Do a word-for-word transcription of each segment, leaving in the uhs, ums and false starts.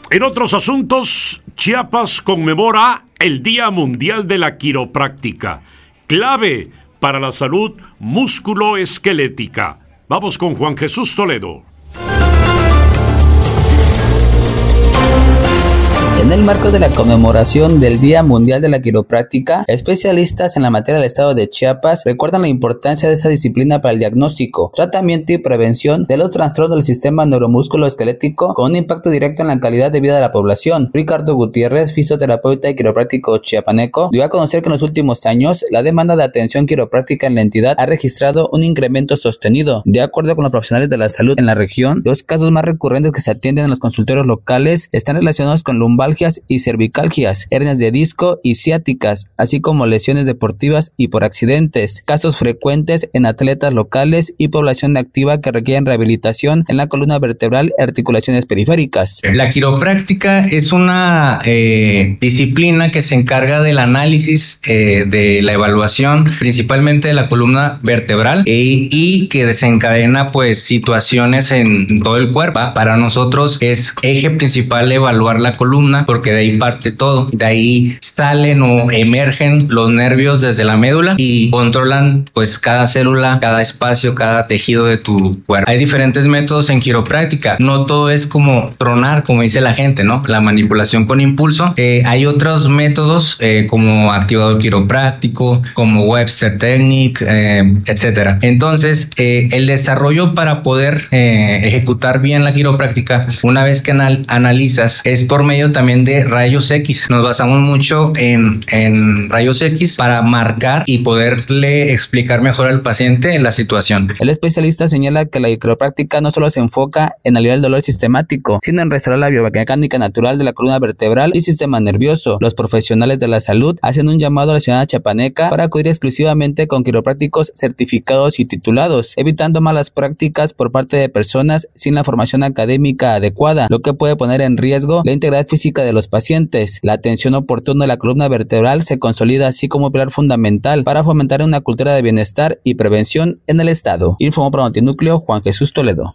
En otros asuntos, Chiapas conmemora el Día Mundial de la Quiropráctica, clave para la salud músculo-esquelética. Vamos con Juan Jesús Toledo. En el marco de la conmemoración del Día Mundial de la Quiropráctica, especialistas en la materia del estado de Chiapas recuerdan la importancia de esta disciplina para el diagnóstico, tratamiento y prevención de los trastornos del sistema neuromusculoesquelético con un impacto directo en la calidad de vida de la población. Ricardo Gutiérrez, fisioterapeuta y quiropráctico chiapaneco, dio a conocer que en los últimos años la demanda de atención quiropráctica en la entidad ha registrado un incremento sostenido. De acuerdo con los profesionales de la salud en la región, los casos más recurrentes que se atienden en los consultorios locales están relacionados con lumbalgias y cervicalgias, hernias de disco y ciáticas, así como lesiones deportivas y por accidentes, casos frecuentes en atletas locales y población activa que requieren rehabilitación en la columna vertebral y articulaciones periféricas. La quiropráctica es una eh, disciplina que se encarga del análisis eh, de la evaluación principalmente de la columna vertebral e, y que desencadena pues situaciones en todo el cuerpo. Para nosotros es eje principal evaluar la columna, porque de ahí parte todo. De ahí salen o emergen los nervios desde la médula y controlan pues cada célula, cada espacio, cada tejido de tu cuerpo. Hay diferentes métodos en quiropráctica. No todo es como tronar, como dice la gente, ¿no? La manipulación con impulso. Eh, hay otros métodos eh, como activador quiropráctico, como Webster Technique, eh, etcétera. Entonces, eh, el desarrollo para poder eh, ejecutar bien la quiropráctica, una vez que anal- analizas, es por medio también de rayos X. Nos basamos mucho en, en rayos X para marcar y poderle explicar mejor al paciente la situación. El especialista señala que la quiropráctica no solo se enfoca en aliviar el dolor sistemático, sino en restaurar la biomecánica natural de la columna vertebral y sistema nervioso. Los profesionales de la salud hacen un llamado a la ciudad chiapaneca para acudir exclusivamente con quiroprácticos certificados y titulados, evitando malas prácticas por parte de personas sin la formación académica adecuada, lo que puede poner en riesgo la integridad física de los pacientes. La atención oportuna de la columna vertebral se consolida así como un pilar fundamental para fomentar una cultura de bienestar y prevención en el estado. Informó para Notinúcleo Juan Jesús Toledo.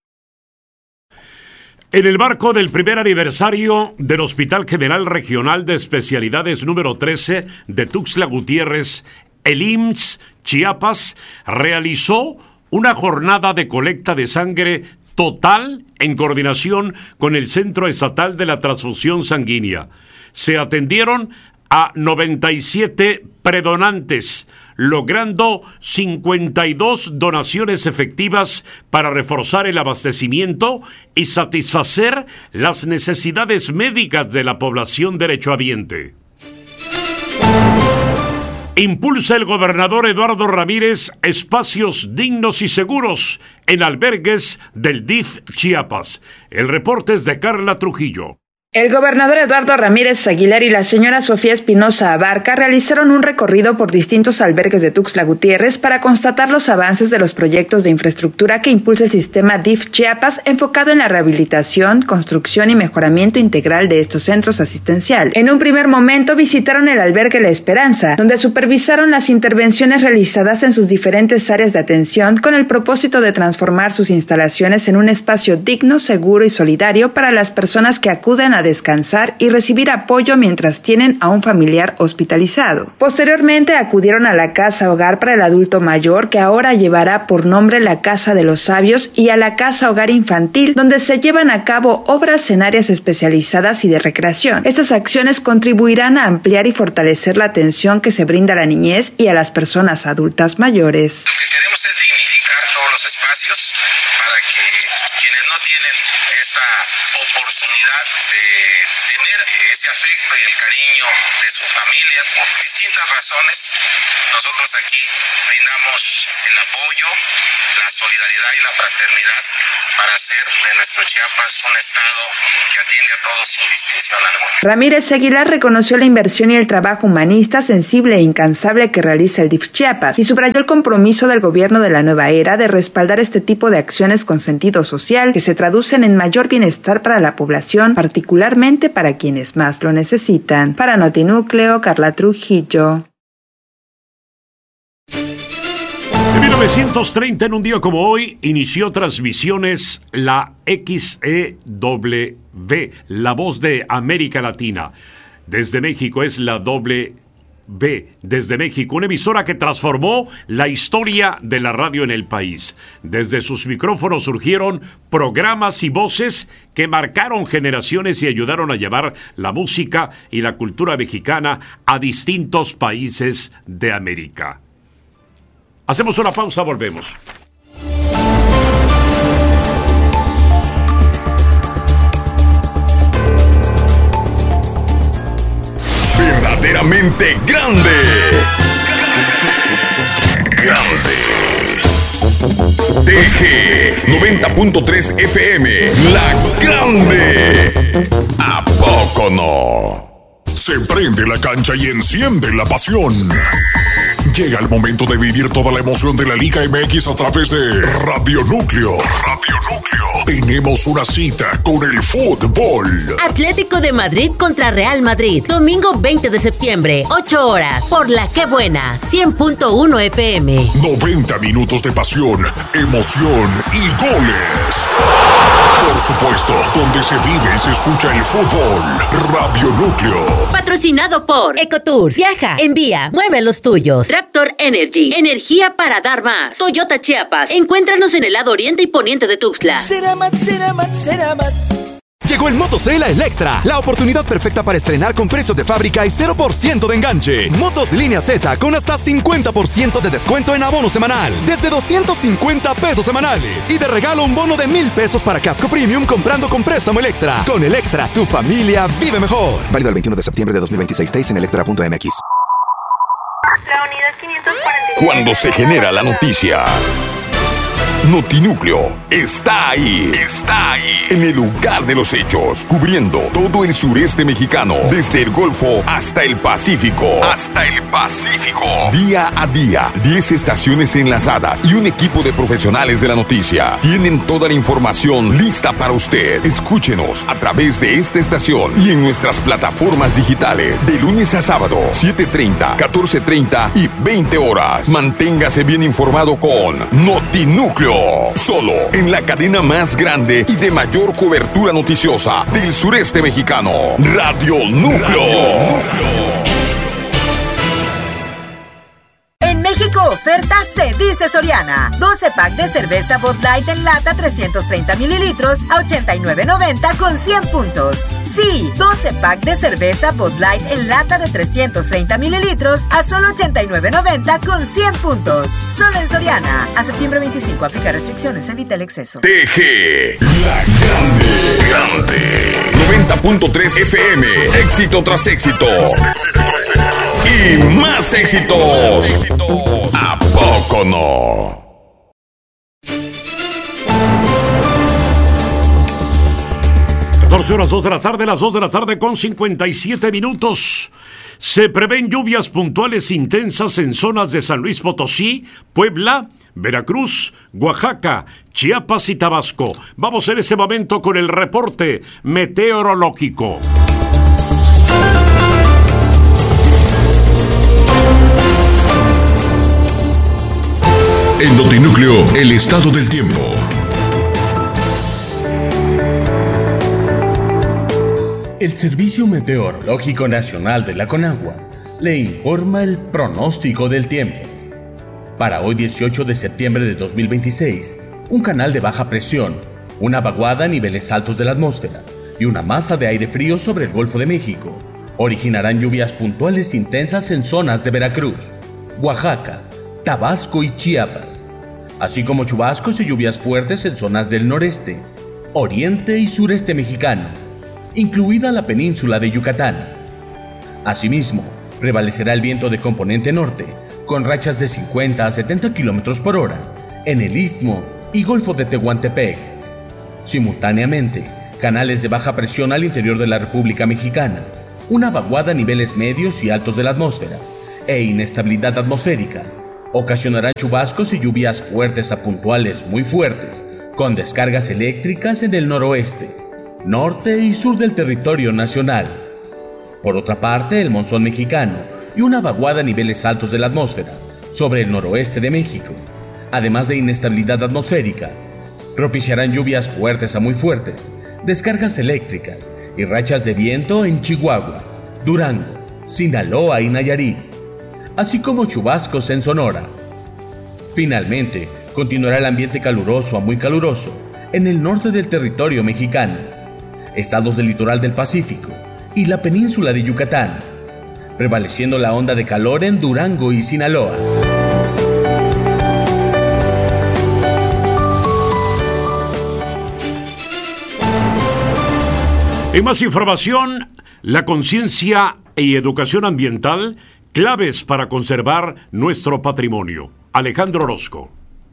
En el marco del primer aniversario del Hospital General Regional de Especialidades número trece de Tuxtla Gutiérrez, el I M S S Chiapas realizó una jornada de colecta de sangre total en coordinación con el Centro Estatal de la Transfusión Sanguínea. Se atendieron a noventa y siete predonantes, logrando cincuenta y dos donaciones efectivas para reforzar el abastecimiento y satisfacer las necesidades médicas de la población derechohabiente. Impulsa el gobernador Eduardo Ramírez espacios dignos y seguros en albergues del D I F Chiapas. El reporte es de Carla Trujillo. El gobernador Eduardo Ramírez Aguilar y la señora Sofía Espinosa Abarca realizaron un recorrido por distintos albergues de Tuxtla Gutiérrez para constatar los avances de los proyectos de infraestructura que impulsa el sistema D I F Chiapas, enfocado en la rehabilitación, construcción y mejoramiento integral de estos centros asistenciales. En un primer momento visitaron el albergue La Esperanza, donde supervisaron las intervenciones realizadas en sus diferentes áreas de atención con el propósito de transformar sus instalaciones en un espacio digno, seguro y solidario para las personas que acuden a descansar y recibir apoyo mientras tienen a un familiar hospitalizado. Posteriormente acudieron a la Casa Hogar para el Adulto Mayor, que ahora llevará por nombre la Casa de los Sabios, y a la Casa Hogar Infantil, donde se llevan a cabo obras en áreas especializadas y de recreación. Estas acciones contribuirán a ampliar y fortalecer la atención que se brinda a la niñez y a las personas adultas mayores. Lo que queremos es dignificar todos los espacios para que quienes no tienen esa oportunidad de tener ese afecto y el cariño de su familia por distintas razones, nosotros aquí brindamos el apoyo, la solidaridad y la fraternidad para hacer de nuestro Chiapas un estado que atiende a todos sin distinción alguna. Ramírez Aguilar reconoció la inversión y el trabajo humanista, sensible e incansable que realiza el D I F Chiapas y subrayó el compromiso del gobierno de la nueva era de respaldar este tipo de acciones con sentido social que se traducen en mayor bienestar para la población, particularmente para quienes más lo necesitan. Para Notinúcleo, Carla Trujillo. En mil novecientos treinta, en un día como hoy, inició transmisiones la X E W, La Voz de América Latina. Desde México es la W desde México, una emisora que transformó la historia de la radio en el país. Desde sus micrófonos surgieron programas y voces que marcaron generaciones y ayudaron a llevar la música y la cultura mexicana a distintos países de América. Hacemos una pausa, volvemos. Verdaderamente grande. Grande. T G noventa punto tres F M, La Grande. ¿A poco no? Se prende la cancha y enciende la pasión. Llega el momento de vivir toda la emoción de la Liga M X a través de Radio Núcleo. Radio Núcleo. Tenemos una cita con el fútbol. Atlético de Madrid contra Real Madrid. Domingo veinte de septiembre, ocho horas. Por La Que Buena, cien punto uno F M. noventa minutos de pasión, emoción y goles. Por supuesto, donde se vive y se escucha el fútbol. Radio Núcleo. Patrocinado por Ecotours. Viaja, envía, mueve los tuyos. Raptor Energy. Energía para dar más. Toyota Chiapas. Encuéntranos en el lado oriente y poniente de Tuxtla. Ceramat, Ceramat, Ceramat. Llegó el Motosale a Electra, la oportunidad perfecta para estrenar con precios de fábrica y cero por ciento de enganche. Motos línea Z con hasta cincuenta por ciento de descuento en abono semanal, desde doscientos cincuenta pesos semanales. Y de regalo un bono de mil pesos para casco premium comprando con préstamo Electra. Con Electra, tu familia vive mejor. Válido el veintiuno de septiembre de dos mil veintiséis. Tays en electra punto m x. La unidad quinientos cuarenta y siete. Cuando se genera la noticia, Notinúcleo está ahí, está ahí, en el lugar de los hechos, cubriendo todo el sureste mexicano, desde el Golfo hasta el Pacífico, hasta el Pacífico. Día a día, diez estaciones enlazadas y un equipo de profesionales de la noticia. Tienen toda la información lista para usted. Escúchenos a través de esta estación y en nuestras plataformas digitales, de lunes a sábado, siete treinta, catorce treinta y veinte horas. Manténgase bien informado con Notinúcleo. Solo en la cadena más grande y de mayor cobertura noticiosa del sureste mexicano. Radio Núcleo. Radio Núcleo. En México, oferta se dice Soriana. doce pack de cerveza Bud Light en lata trescientos treinta mililitros a ochenta y nueve noventa con cien puntos. Sí, doce pack de cerveza Bud Light en lata de trescientos treinta mililitros a solo ochenta y nueve noventa con cien puntos. Solo en Soriana. A septiembre veinticinco, aplica restricciones, evita el exceso. T G, La Grande, Grande. noventa punto tres F M, éxito tras éxito. Y más éxitos. ¿A poco no? catorce horas, dos de la tarde, las dos de la tarde con cincuenta y siete minutos. Se prevén lluvias puntuales intensas en zonas de San Luis Potosí, Puebla, Veracruz, Oaxaca, Chiapas y Tabasco. Vamos en este momento con el reporte meteorológico. En Notinúcleo, el estado del tiempo. El Servicio Meteorológico Nacional de la Conagua le informa el pronóstico del tiempo. Para hoy dieciocho de septiembre de dos mil veintiséis, un canal de baja presión, una vaguada a niveles altos de la atmósfera y una masa de aire frío sobre el Golfo de México originarán lluvias puntuales intensas en zonas de Veracruz, Oaxaca, Tabasco y Chiapas, así como chubascos y lluvias fuertes en zonas del noreste, oriente y sureste mexicano, incluida la península de Yucatán. Asimismo, prevalecerá el viento de componente norte, con rachas de cincuenta a setenta kilómetros por hora, en el Istmo y Golfo de Tehuantepec. Simultáneamente, canales de baja presión al interior de la República Mexicana, una vaguada a niveles medios y altos de la atmósfera, e inestabilidad atmosférica, ocasionarán chubascos y lluvias fuertes a puntuales muy fuertes, con descargas eléctricas en el noroeste, norte y sur del territorio nacional. Por otra parte, el monzón mexicano y una vaguada a niveles altos de la atmósfera sobre el noroeste de México además de inestabilidad atmosférica, propiciarán lluvias fuertes a muy fuertes, descargas eléctricas y rachas de viento en Chihuahua, Durango, Sinaloa y Nayarit, así como chubascos en Sonora. Finalmente, continuará el ambiente caluroso a muy caluroso en el norte del territorio mexicano, estados del litoral del Pacífico y la península de Yucatán, prevaleciendo la onda de calor en Durango y Sinaloa. En más información, la conciencia y educación ambiental, claves para conservar nuestro patrimonio. Alejandro Orozco.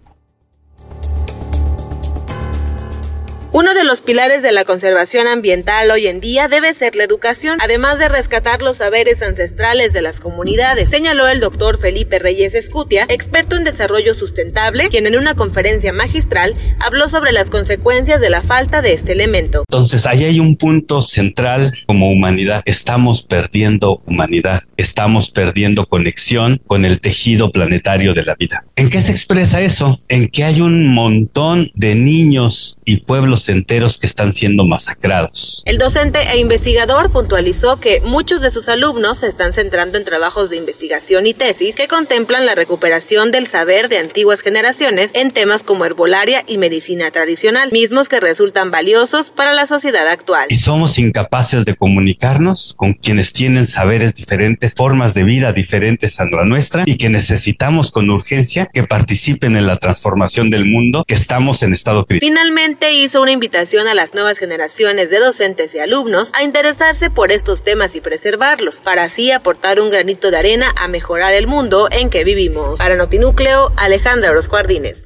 Uno de los pilares de la conservación ambiental hoy en día debe ser la educación, además de rescatar los saberes ancestrales de las comunidades, señaló el doctor Felipe Reyes Escutia, experto en desarrollo sustentable, quien en una conferencia magistral habló sobre las consecuencias de la falta de este elemento. Entonces, ahí hay un punto central como humanidad. Estamos perdiendo humanidad, estamos perdiendo conexión con el tejido planetario de la vida. ¿En qué se expresa eso? En que hay un montón de niños y pueblos enteros que están siendo masacrados. El docente e investigador puntualizó que muchos de sus alumnos se están centrando en trabajos de investigación y tesis que contemplan la recuperación del saber de antiguas generaciones en temas como herbolaria y medicina tradicional, mismos que resultan valiosos para la sociedad actual. Y somos incapaces de comunicarnos con quienes tienen saberes diferentes, formas de vida diferentes a la nuestra, y que necesitamos con urgencia que participen en la transformación del mundo, que estamos en estado crítico. Finalmente hizo una invitación a las nuevas generaciones de docentes y alumnos a interesarse por estos temas y preservarlos, para así aportar un granito de arena a mejorar el mundo en que vivimos. Para Notinúcleo, Alejandra Orozco Ardínez.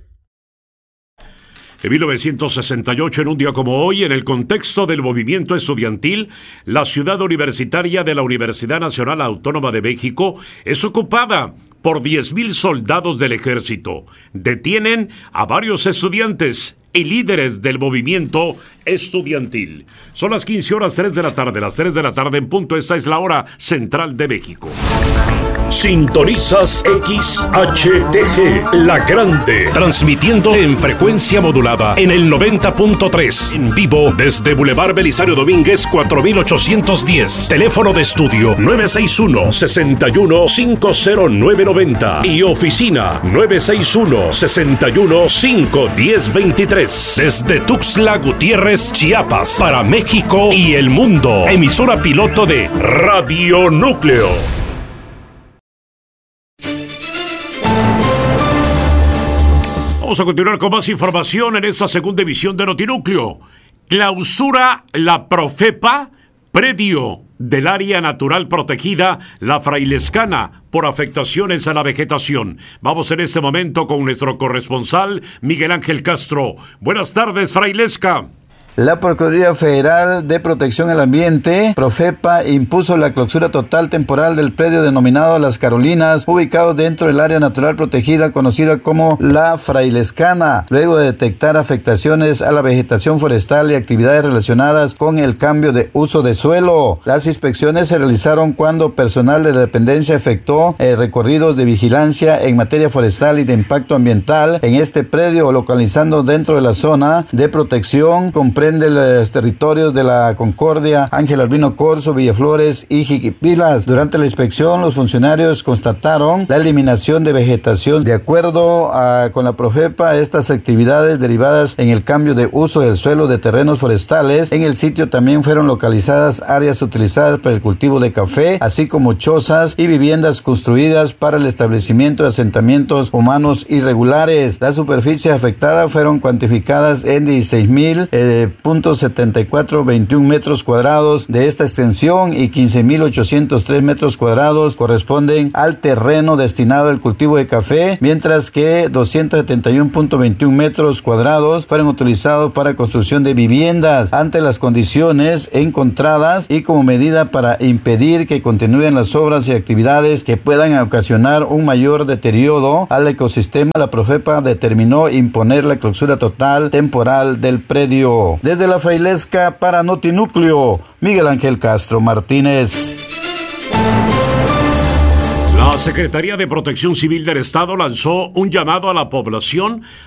En mil novecientos sesenta y ocho, en un día como hoy, en el contexto del movimiento estudiantil, la ciudad universitaria de la Universidad Nacional Autónoma de México es ocupada por diez mil soldados del ejército. Detienen a varios estudiantes y líderes del movimiento estudiantil. Son las quince horas tres de la tarde, las tres de la tarde en punto. Esta es la hora central de México. Sintonizas X H T G, La Grande, transmitiendo en frecuencia modulada en el noventa punto tres, en vivo desde Boulevard Belisario Domínguez cuatro mil ochocientos diez, teléfono de estudio nueve seis uno, seis uno cinco cero nueve nueve cero y oficina nueve seis uno, seis uno cinco uno cero dos tres, desde Tuxtla Gutiérrez, Chiapas, para México y el mundo, emisora piloto de Radio Núcleo. Vamos a continuar con más información en esta segunda emisión de Notinúcleo. Clausura la Profepa, predio del área natural protegida La Frailescana por afectaciones a la vegetación. Vamos en este momento con nuestro corresponsal Miguel Ángel Castro. Buenas tardes, Frailesca. La Procuraduría Federal de Protección al Ambiente, Profepa, impuso la clausura total temporal del predio denominado Las Carolinas, ubicado dentro del área natural protegida conocida como La Frailescana, luego de detectar afectaciones a la vegetación forestal y actividades relacionadas con el cambio de uso de suelo. Las inspecciones se realizaron cuando personal de la dependencia efectuó eh, recorridos de vigilancia en materia forestal y de impacto ambiental en este predio, localizando dentro de la zona de protección comprende los territorios de la Concordia, Ángel Albino Corzo, Villaflores y Jiquipilas. Durante la inspección, los funcionarios constataron la eliminación de vegetación. De acuerdo a, con la Profepa, estas actividades derivadas en el cambio de uso del suelo de terrenos forestales. En el sitio también fueron localizadas áreas utilizadas para el cultivo de café, así como chozas y viviendas construidas para el establecimiento de asentamientos humanos irregulares. Las superficies afectadas fueron cuantificadas en dieciséis mil eh, punto setenta y cuatro veintiún metros cuadrados de esta extensión y quince mil ochocientos tres metros cuadrados corresponden al terreno destinado al cultivo de café, mientras que doscientos setenta y uno punto veintiún metros cuadrados fueron utilizados para construcción de viviendas. Ante las condiciones encontradas y como medida para impedir que continúen las obras y actividades que puedan ocasionar un mayor deterioro al ecosistema, la Profepa determinó imponer la clausura total temporal del predio. Desde La Frailesca para Notinúcleo, Miguel Ángel Castro Martínez. La Secretaría de Protección Civil del Estado lanzó un llamado a la población